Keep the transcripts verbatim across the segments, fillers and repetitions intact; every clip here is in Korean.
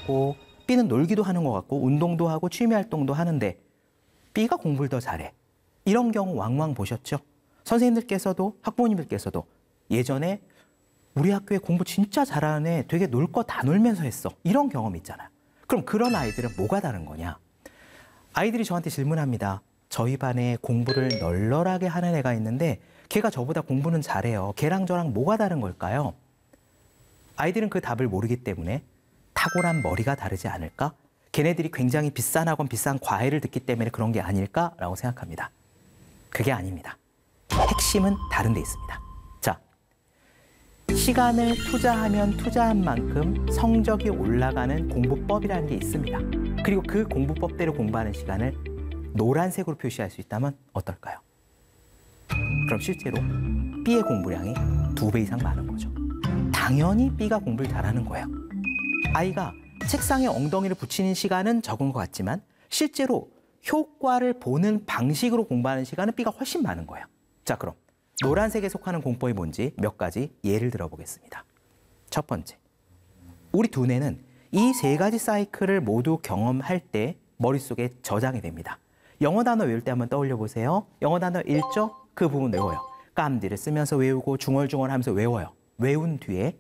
같고 B는 놀기도 하는 것 같고 운동도 하고 취미활동도 하는데 B가 공부를 더 잘해. 이런 경우 왕왕 보셨죠? 선생님들께서도 학부모님들께서도 예전에 우리 학교에 공부 진짜 잘하는 애 되게 놀 거 다 놀면서 했어. 이런 경험 있잖아요. 그럼 그런 아이들은 뭐가 다른 거냐? 아이들이 저한테 질문합니다. 저희 반에 공부를 널널하게 하는 애가 있는데 걔가 저보다 공부는 잘해요. 걔랑 저랑 뭐가 다른 걸까요? 아이들은 그 답을 모르기 때문에 탁월한 머리가 다르지 않을까? 걔네들이 굉장히 비싼 학원, 비싼 과외를 듣기 때문에 그런 게 아닐까라고 생각합니다. 그게 아닙니다. 핵심은 다른 데 있습니다. 자, 시간을 투자하면 투자한 만큼 성적이 올라가는 공부법이라는 게 있습니다. 그리고 그 공부법대로 공부하는 시간을 노란색으로 표시할 수 있다면 어떨까요? 그럼 실제로 B의 공부량이 두 배 이상 많은 거죠. 당연히 B가 공부를 잘하는 거예요. 아이가 책상에 엉덩이를 붙이는 시간은 적은 것 같지만 실제로 효과를 보는 방식으로 공부하는 시간은 B가 훨씬 많은 거예요. 자, 그럼 노란색에 속하는 공법이 뭔지 몇 가지 예를 들어보겠습니다. 첫 번째, 우리 두뇌는 이 세 가지 사이클을 모두 경험할 때 머릿속에 저장이 됩니다. 영어 단어 외울 때 한번 떠올려 보세요. 영어 단어 읽죠? 그 부분 외워요. 깜디를 쓰면서 외우고 중얼중얼 하면서 외워요. 외운 뒤에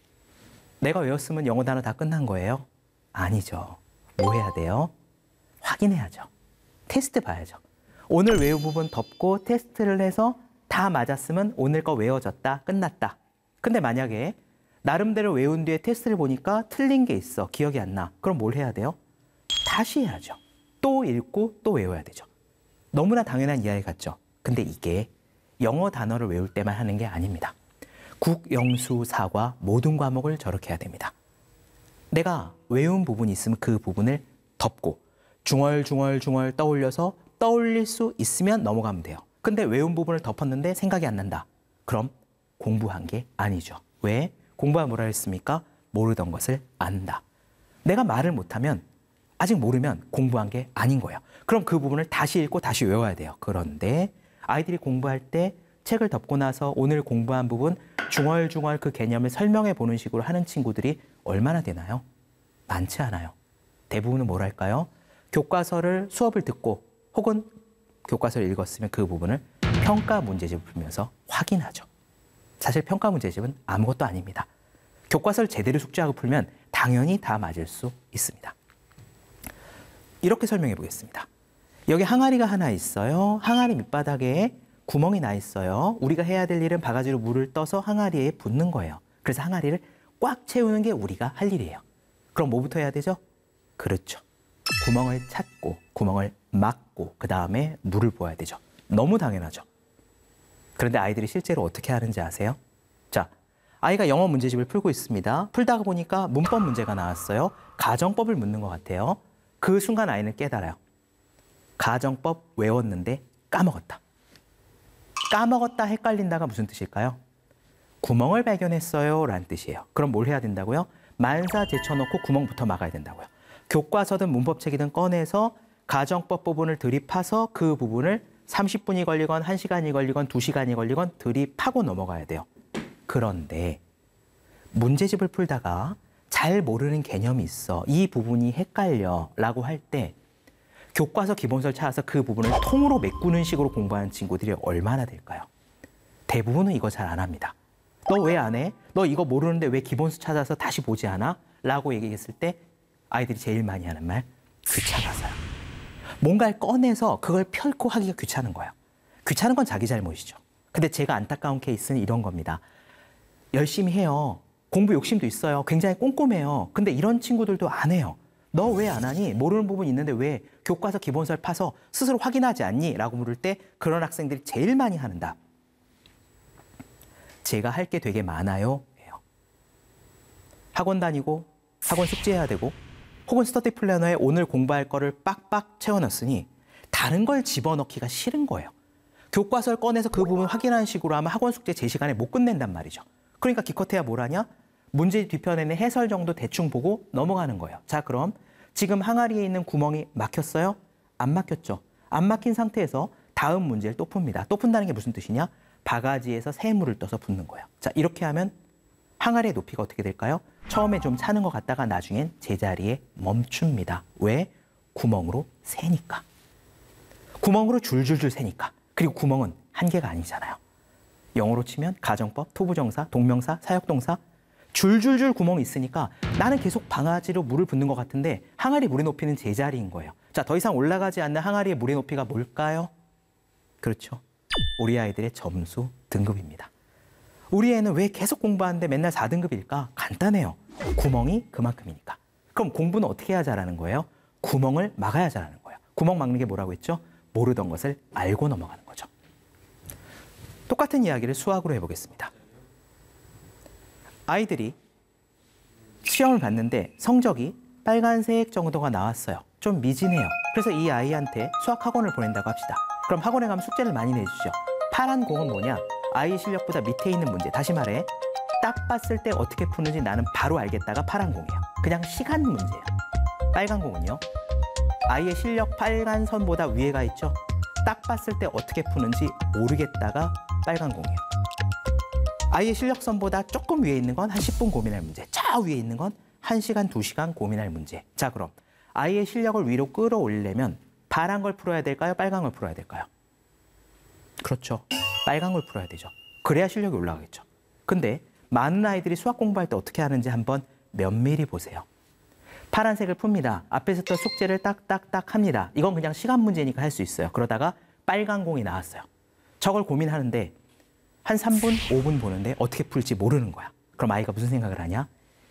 내가 외웠으면 영어 단어 다 끝난 거예요? 아니죠. 뭐 해야 돼요? 확인해야죠. 테스트 봐야죠. 오늘 외운 부분 덮고 테스트를 해서 다 맞았으면 오늘 거 외워졌다, 끝났다. 근데 만약에 나름대로 외운 뒤에 테스트를 보니까 틀린 게 있어, 기억이 안 나. 그럼 뭘 해야 돼요? 다시 해야죠. 또 읽고 또 외워야 되죠. 너무나 당연한 이야기 같죠? 근데 이게 영어 단어를 외울 때만 하는 게 아닙니다. 국, 영, 수, 사과 모든 과목을 저렇게 해야 됩니다. 내가 외운 부분이 있으면 그 부분을 덮고 중얼중얼중얼 떠올려서 떠올릴 수 있으면 넘어가면 돼요. 근데 외운 부분을 덮었는데 생각이 안 난다. 그럼 공부한 게 아니죠. 왜? 공부가 뭐라 했습니까? 모르던 것을 안다. 내가 말을 못하면, 아직 모르면 공부한 게 아닌 거예요. 그럼 그 부분을 다시 읽고 다시 외워야 돼요. 그런데 아이들이 공부할 때 책을 덮고 나서 오늘 공부한 부분 중얼중얼 그 개념을 설명해 보는 식으로 하는 친구들이 얼마나 되나요? 많지 않아요. 대부분은 뭐랄까요? 교과서를 수업을 듣고 혹은 교과서를 읽었으면 그 부분을 평가 문제집을 풀면서 확인하죠. 사실 평가 문제집은 아무것도 아닙니다. 교과서를 제대로 숙지하고 풀면 당연히 다 맞을 수 있습니다. 이렇게 설명해 보겠습니다. 여기 항아리가 하나 있어요. 항아리 밑바닥에 구멍이 나 있어요. 우리가 해야 될 일은 바가지로 물을 떠서 항아리에 붓는 거예요. 그래서 항아리를 꽉 채우는 게 우리가 할 일이에요. 그럼 뭐부터 해야 되죠? 그렇죠. 구멍을 찾고 구멍을 막고 그 다음에 물을 부어야 되죠. 너무 당연하죠. 그런데 아이들이 실제로 어떻게 하는지 아세요? 자, 아이가 영어 문제집을 풀고 있습니다. 풀다가 보니까 문법 문제가 나왔어요. 가정법을 묻는 것 같아요. 그 순간 아이는 깨달아요. 가정법 외웠는데 까먹었다. 까먹었다, 헷갈린다가 무슨 뜻일까요? 구멍을 발견했어요 라는 뜻이에요. 그럼 뭘 해야 된다고요? 만사 제쳐놓고 구멍부터 막아야 된다고요. 교과서든 문법책이든 꺼내서 가정법 부분을 들이파서 그 부분을 삼십 분이 걸리건 한 시간이 걸리건 두 시간이 걸리건 들이파고 넘어가야 돼요. 그런데 문제집을 풀다가 잘 모르는 개념이 있어. 이 부분이 헷갈려 라고 할 때 교과서 기본서를 찾아서 그 부분을 통으로 메꾸는 식으로 공부하는 친구들이 얼마나 될까요? 대부분은 이거 잘 안 합니다. 너 왜 안 해? 너 이거 모르는데 왜 기본서 찾아서 다시 보지 않아? 라고 얘기했을 때 아이들이 제일 많이 하는 말, 귀찮아서요. 뭔가를 꺼내서 그걸 펼고 하기가 귀찮은 거예요. 귀찮은 건 자기 잘못이죠. 근데 제가 안타까운 케이스는 이런 겁니다. 열심히 해요. 공부 욕심도 있어요. 굉장히 꼼꼼해요. 근데 이런 친구들도 안 해요. 너 왜 안 하니? 모르는 부분 있는데 왜 교과서 기본서를 파서 스스로 확인하지 않니? 라고 물을 때 그런 학생들이 제일 많이 하는다. 제가 할 게 되게 많아요. 학원 다니고 학원 숙제해야 되고 혹은 스터디 플래너에 오늘 공부할 거를 빡빡 채워넣었으니 다른 걸 집어넣기가 싫은 거예요. 교과서를 꺼내서 그 부분 확인하는 식으로 하면 학원 숙제 제 시간에 못 끝낸단 말이죠. 그러니까 기껏해야 뭘 하냐? 문제 뒤편에는 해설 정도 대충 보고 넘어가는 거예요. 자, 그럼 지금 항아리에 있는 구멍이 막혔어요? 안 막혔죠. 안 막힌 상태에서 다음 문제를 또 풉니다. 또 푼다는 게 무슨 뜻이냐? 바가지에서 새물을 떠서 붓는 거예요. 자, 이렇게 하면 항아리의 높이가 어떻게 될까요? 처음에 좀 차는 것 같다가 나중엔 제자리에 멈춥니다. 왜? 구멍으로 새니까. 구멍으로 줄줄줄 새니까. 그리고 구멍은 한 개가 아니잖아요. 영어로 치면 가정법, 투부정사, 동명사, 사역동사 줄줄줄 구멍이 있으니까 나는 계속 방아지로 물을 붓는 것 같은데 항아리 물의 높이는 제자리인 거예요. 자, 더 이상 올라가지 않는 항아리의 물의 높이가 뭘까요? 그렇죠. 우리 아이들의 점수 등급입니다. 우리 애는 왜 계속 공부하는데 맨날 사 등급일까? 간단해요. 구멍이 그만큼이니까. 그럼 공부는 어떻게 해야 잘하는 거예요? 구멍을 막아야 잘하는 거예요. 구멍 막는 게 뭐라고 했죠? 모르던 것을 알고 넘어가는 거죠. 똑같은 이야기를 수학으로 해보겠습니다. 아이들이 시험을 봤는데 성적이 빨간색 정도가 나왔어요. 좀 미진해요. 그래서 이 아이한테 수학 학원을 보낸다고 합시다. 그럼 학원에 가면 숙제를 많이 내주죠. 파란 공은 뭐냐? 아이 실력보다 밑에 있는 문제. 다시 말해, 딱 봤을 때 어떻게 푸는지 나는 바로 알겠다가 파란 공이에요. 그냥 시간 문제예요. 빨간 공은요, 아이의 실력 빨간 선보다 위에가 있죠. 딱 봤을 때 어떻게 푸는지 모르겠다가 빨간 공이에요. 아이의 실력선보다 조금 위에 있는 건 한 십 분 고민할 문제. 저 위에 있는 건 한 시간, 두 시간 고민할 문제. 자, 그럼 아이의 실력을 위로 끌어올리려면 파란 걸 풀어야 될까요? 빨간 걸 풀어야 될까요? 그렇죠. 빨간 걸 풀어야 되죠. 그래야 실력이 올라가겠죠. 근데 많은 아이들이 수학 공부할 때 어떻게 하는지 한번 면밀히 보세요. 파란색을 풉니다. 앞에서부터 숙제를 딱딱딱 합니다. 이건 그냥 시간 문제니까 할 수 있어요. 그러다가 빨간 공이 나왔어요. 저걸 고민하는데 한 삼 분, 오 분 보는데 어떻게 풀지 모르는 거야. 그럼 아이가 무슨 생각을 하냐?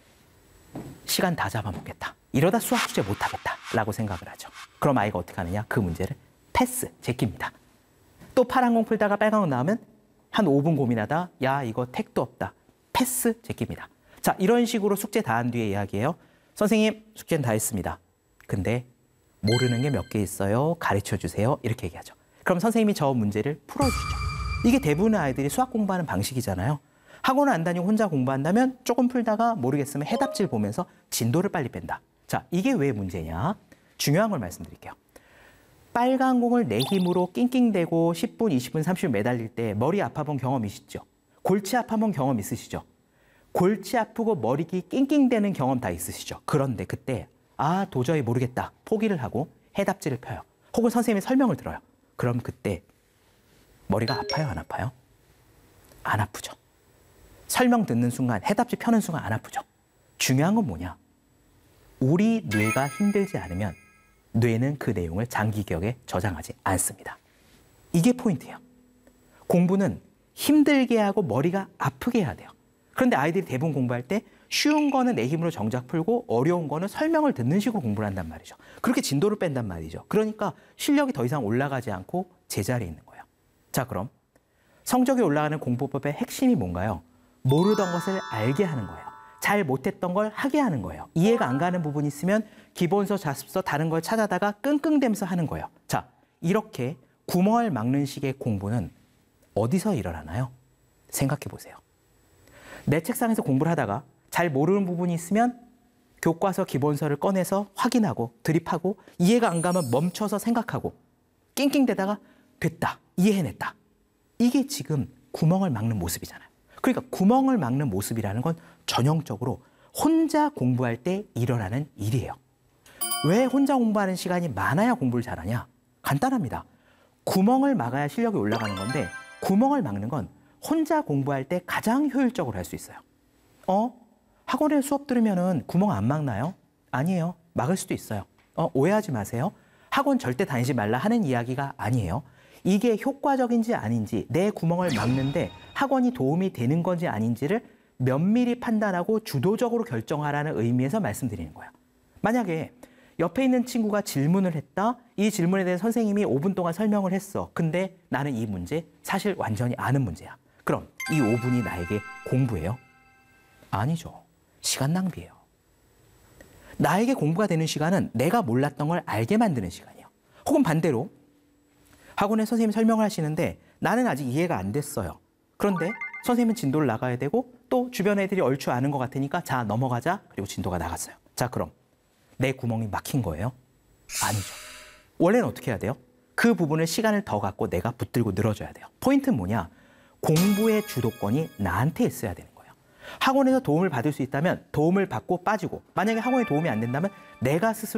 시간 다 잡아먹겠다. 이러다 수학 숙제 못하겠다 라고 생각을 하죠. 그럼 아이가 어떻게 하느냐? 그 문제를 패스, 제낍니다. 또 파란 공 풀다가 빨간 공 나오면 한 오 분 고민하다 야, 이거 택도 없다. 패스, 제낍니다. 자, 이런 식으로 숙제 다 한 뒤에 이야기해요. 선생님, 숙제는 다 했습니다. 근데 모르는 게 몇 개 있어요. 가르쳐 주세요. 이렇게 얘기하죠. 그럼 선생님이 저 문제를 풀어주죠. 이게 대부분의 아이들이 수학 공부하는 방식이잖아요. 학원을 안 다니고 혼자 공부한다면 조금 풀다가 모르겠으면 해답지를 보면서 진도를 빨리 뺀다. 자, 이게 왜 문제냐? 중요한 걸 말씀드릴게요. 빨간 공을 내 힘으로 낑낑대고 십 분, 이십 분, 삼십 분 매달릴 때 머리 아파본 경험 있으시죠? 골치 아파본 경험 있으시죠? 골치 아프고 머리기 낑낑대는 경험 다 있으시죠? 그런데 그때 아, 도저히 모르겠다. 포기를 하고 해답지를 펴요. 혹은 선생님의 설명을 들어요. 그럼 그때 머리가 아파요, 안 아파요? 안 아프죠. 설명 듣는 순간, 해답지 펴는 순간 안 아프죠. 중요한 건 뭐냐? 우리 뇌가 힘들지 않으면 뇌는 그 내용을 장기 기억에 저장하지 않습니다. 이게 포인트예요. 공부는 힘들게 하고 머리가 아프게 해야 돼요. 그런데 아이들이 대부분 공부할 때 쉬운 거는 내 힘으로 정작 풀고 어려운 거는 설명을 듣는 식으로 공부를 한단 말이죠. 그렇게 진도를 뺀단 말이죠. 그러니까 실력이 더 이상 올라가지 않고 제자리에 있는 거예요. 자, 그럼 성적이 올라가는 공부법의 핵심이 뭔가요? 모르던 것을 알게 하는 거예요. 잘 못했던 걸 하게 하는 거예요. 이해가 안 가는 부분이 있으면 기본서, 자습서, 다른 걸 찾아다가 끙끙대면서 하는 거예요. 자, 이렇게 구멍을 막는 식의 공부는 어디서 일어나나요? 생각해 보세요. 내 책상에서 공부를 하다가 잘 모르는 부분이 있으면 교과서, 기본서를 꺼내서 확인하고 드립하고 이해가 안 가면 멈춰서 생각하고 낑낑대다가 됐다, 이해해냈다. 이게 지금 구멍을 막는 모습이잖아요. 그러니까 구멍을 막는 모습이라는 건 전형적으로 혼자 공부할 때 일어나는 일이에요. 왜 혼자 공부하는 시간이 많아야 공부를 잘하냐? 간단합니다. 구멍을 막아야 실력이 올라가는 건데 구멍을 막는 건 혼자 공부할 때 가장 효율적으로 할 수 있어요. 어? 학원에 수업 들으면은 구멍 안 막나요? 아니에요. 막을 수도 있어요. 어, 오해하지 마세요. 학원 절대 다니지 말라 하는 이야기가 아니에요. 이게 효과적인지 아닌지, 내 구멍을 막는데 학원이 도움이 되는 건지 아닌지를 면밀히 판단하고 주도적으로 결정하라는 의미에서 말씀드리는 거예요. 만약에 옆에 있는 친구가 질문을 했다. 이 질문에 대해 선생님이 오 분 동안 설명을 했어. 근데 나는 이 문제 사실 완전히 아는 문제야. 그럼 이 오 분이 나에게 공부예요? 아니죠. 시간 낭비예요. 나에게 공부가 되는 시간은 내가 몰랐던 걸 알게 만드는 시간이에요. 혹은 반대로 학원에 선생님이 설명을 하시는데 나는 아직 이해가 안 됐어요. 그런데 선생님은 진도를 나가야 되고 또 주변 애들이 얼추 아는 것 같으니까 자, 넘어가자. 그리고 진도가 나갔어요. 자, 그럼 내 구멍이 막힌 거예요? 아니죠. 원래는 어떻게 해야 돼요? 그 부분을 시간을 더 갖고 내가 붙들고 늘어줘야 돼요. 포인트는 뭐냐? 공부의 주도권이 나한테 있어야 되는 거예요. 학원에서 도움을 받을 수 있다면 도움을 받고 빠지고, 만약에 학원에 도움이 안 된다면 내가 스스로